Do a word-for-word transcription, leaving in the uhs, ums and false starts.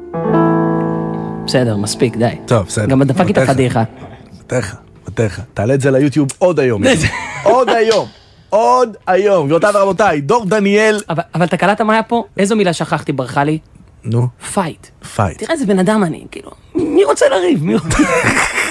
בסדר, מספיק, די. טוב, בסדר. גם דפקתי את החתיכה. מתך, מתך. תעלה את זה ליוטיוב עוד היום. עוד היום. עוד היום. גבירותיי ורבותיי, דור דניאל. אבל, אבל אתה קלטת מה היה פה? איזו מילה שכחתי, ברכה לי? נו. פייט. פייט. תראה איזה בן אדם אני, כאילו. מי רוצה לריב? מי רוצה...